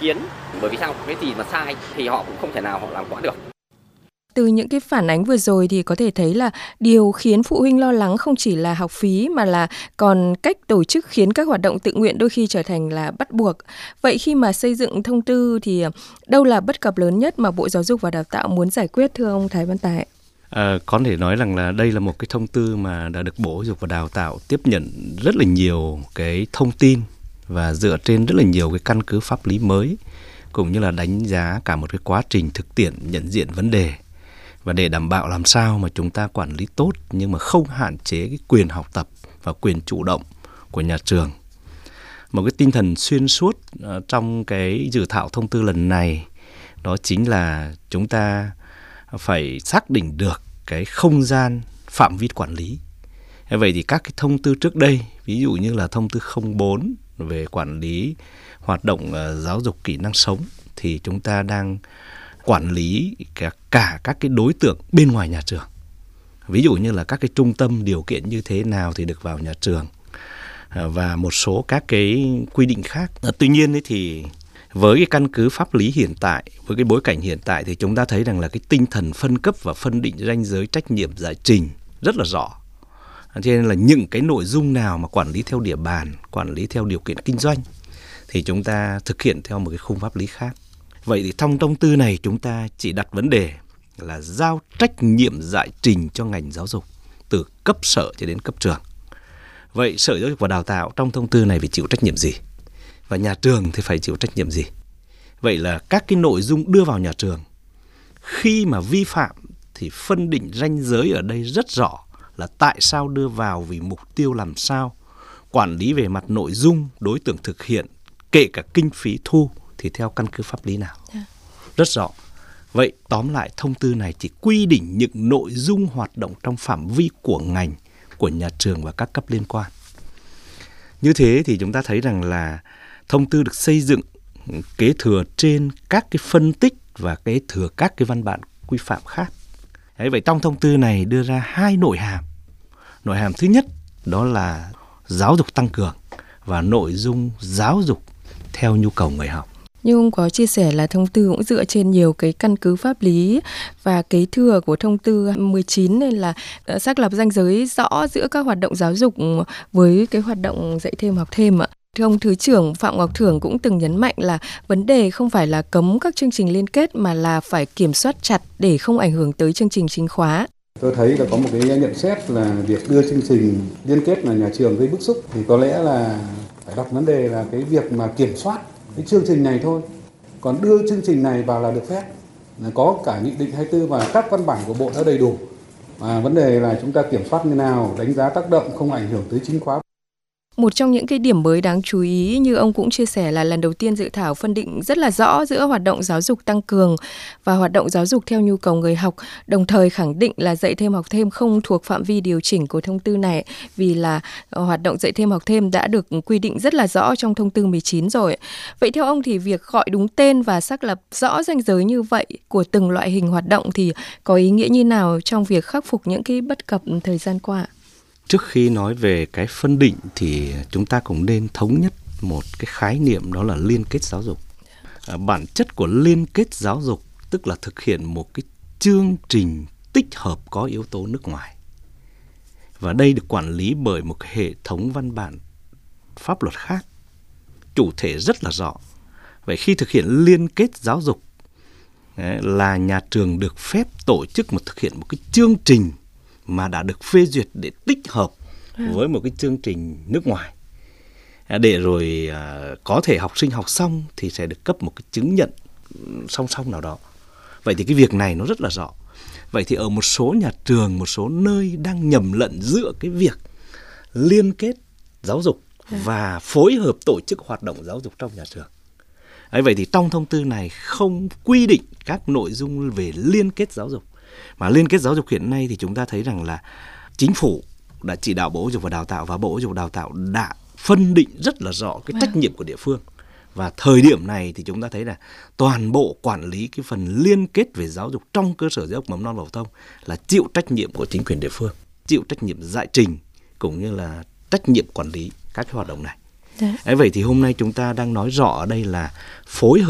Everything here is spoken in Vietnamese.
kiến, bởi vì sao? Cái gì mà sai thì họ cũng không thể nào họ làm quá được. Từ những cái phản ánh vừa rồi thì có thể thấy là điều khiến phụ huynh lo lắng không chỉ là học phí mà là còn cách tổ chức khiến các hoạt động tự nguyện đôi khi trở thành là bắt buộc. Vậy khi mà xây dựng thông tư thì đâu là bất cập lớn nhất mà Bộ Giáo dục và Đào tạo muốn giải quyết, thưa ông Thái Văn Tài? Có thể nói rằng là đây là một cái thông tư mà đã được Bộ Giáo dục và Đào tạo tiếp nhận rất là nhiều cái thông tin và dựa trên rất là nhiều cái căn cứ pháp lý mới, cũng như là đánh giá cả một cái quá trình thực tiễn nhận diện vấn đề, và để đảm bảo làm sao mà chúng ta quản lý tốt nhưng mà không hạn chế cái quyền học tập và quyền chủ động của nhà trường. Một cái tinh thần xuyên suốt trong cái dự thảo thông tư lần này đó chính là chúng ta phải xác định được cái không gian phạm vi quản lý. Vậy thì các cái thông tư trước đây, ví dụ như là thông tư 04 về quản lý hoạt động giáo dục kỹ năng sống, thì chúng ta đang quản lý cả các cái đối tượng bên ngoài nhà trường. Ví dụ như là các cái trung tâm điều kiện như thế nào thì được vào nhà trường, và một số các cái quy định khác. Tuy nhiên thì với cái căn cứ pháp lý hiện tại, với cái bối cảnh hiện tại thì chúng ta thấy rằng là cái tinh thần phân cấp và phân định ranh giới trách nhiệm giải trình rất là rõ. Cho nên là những cái nội dung nào mà quản lý theo địa bàn, quản lý theo điều kiện kinh doanh thì chúng ta thực hiện theo một cái khung pháp lý khác. Vậy thì trong thông tư này chúng ta chỉ đặt vấn đề là giao trách nhiệm giải trình cho ngành giáo dục từ cấp sở cho đến cấp trường. Vậy Sở Giáo dục và Đào tạo trong thông tư này phải chịu trách nhiệm gì? Và nhà trường thì phải chịu trách nhiệm gì? Vậy là các cái nội dung đưa vào nhà trường khi mà vi phạm thì phân định ranh giới ở đây rất rõ, là tại sao đưa vào, vì mục tiêu làm sao, quản lý về mặt nội dung, đối tượng thực hiện, kể cả kinh phí thu thì theo căn cứ pháp lý nào. Rất rõ. Vậy tóm lại thông tư này chỉ quy định những nội dung hoạt động trong phạm vi của ngành, của nhà trường và các cấp liên quan. Như thế thì chúng ta thấy rằng là thông tư được xây dựng kế thừa trên các cái phân tích và kế thừa các cái văn bản quy phạm khác. Vậy trong thông tư này đưa ra 2 nội hàm. Nội hàm thứ nhất đó là giáo dục tăng cường và nội dung giáo dục theo nhu cầu người học. Như ông có chia sẻ là thông tư cũng dựa trên nhiều cái căn cứ pháp lý và kế thừa của thông tư 19 nên là xác lập ranh giới rõ giữa các hoạt động giáo dục với cái hoạt động dạy thêm học thêm ạ. Thưa ông Thứ trưởng Phạm Ngọc Thưởng cũng từng nhấn mạnh là vấn đề không phải là cấm các chương trình liên kết mà là phải kiểm soát chặt để không ảnh hưởng tới chương trình chính khóa. Tôi thấy là có một cái nhận xét là việc đưa chương trình liên kết là nhà trường gây bức xúc, thì có lẽ là phải đặt vấn đề là cái việc mà kiểm soát cái chương trình này thôi. Còn đưa chương trình này vào là được phép, là có cả nghị định 24 và các văn bản của Bộ đã đầy đủ. Và vấn đề là chúng ta kiểm soát như nào, đánh giá tác động không ảnh hưởng tới chính khóa. Một trong những cái điểm mới đáng chú ý như ông cũng chia sẻ là lần đầu tiên dự thảo phân định rất là rõ giữa hoạt động giáo dục tăng cường và hoạt động giáo dục theo nhu cầu người học, đồng thời khẳng định là dạy thêm học thêm không thuộc phạm vi điều chỉnh của thông tư này vì là hoạt động dạy thêm học thêm đã được quy định rất là rõ trong thông tư 19 rồi. Vậy theo ông thì việc gọi đúng tên và xác lập rõ ranh giới như vậy của từng loại hình hoạt động thì có ý nghĩa như nào trong việc khắc phục những cái bất cập thời gian qua? Trước khi nói về cái phân định thì chúng ta cũng nên thống nhất một cái khái niệm đó là liên kết giáo dục. Bản chất của liên kết giáo dục tức là thực hiện một cái chương trình tích hợp có yếu tố nước ngoài. Và đây được quản lý bởi một hệ thống văn bản pháp luật khác, chủ thể rất là rõ. Vậy khi thực hiện liên kết giáo dục là nhà trường được phép tổ chức thực hiện một cái chương trình mà đã được phê duyệt để tích hợp với một cái chương trình nước ngoài, để rồi có thể học sinh học xong thì sẽ được cấp một cái chứng nhận song song nào đó. Vậy thì cái việc này nó rất là rõ. Vậy thì ở một số nhà trường, một số nơi đang nhầm lẫn giữa cái việc liên kết giáo dục và phối hợp tổ chức hoạt động giáo dục trong nhà trường. Vậy thì trong thông tư này không quy định các nội dung về liên kết giáo dục. Mà liên kết giáo dục hiện nay thì chúng ta thấy rằng là chính phủ đã chỉ đạo Bộ Giáo dục và Đào tạo và Bộ Giáo dục và Đào tạo đã phân định rất là rõ cái trách nhiệm của địa phương. Và thời điểm này thì chúng ta thấy là toàn bộ quản lý cái phần liên kết về giáo dục trong cơ sở giáo dục mầm non và phổ thông là chịu trách nhiệm của chính quyền địa phương, chịu trách nhiệm giải trình cũng như là trách nhiệm quản lý các cái hoạt động này. Vậy thì hôm nay chúng ta đang nói rõ ở đây là phối hợp